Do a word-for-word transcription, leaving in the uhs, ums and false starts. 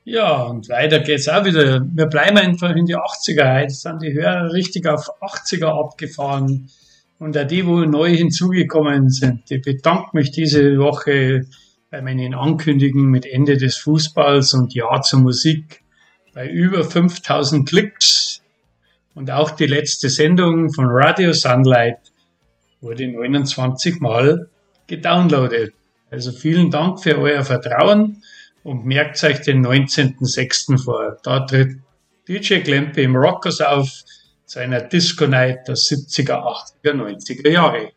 Ja, und weiter geht's auch wieder. Wir bleiben einfach in die achtziger. Heute sind die Hörer richtig auf achtziger abgefahren. Und auch die, wo neu hinzugekommen sind. Ich bedanke mich diese Woche bei meinen Ankündigungen mit Ende des Fußballs und Ja zur Musik bei über fünftausend Klicks. Und auch die letzte Sendung von Radio Sunlight wurde neunundzwanzig Mal gedownloadet. Also vielen Dank für euer Vertrauen und merkt euch den neunzehnten sechsten vor. Da tritt D J Klempe im Rockers auf zu einer Disco Night der siebziger, achtziger, neunziger Jahre.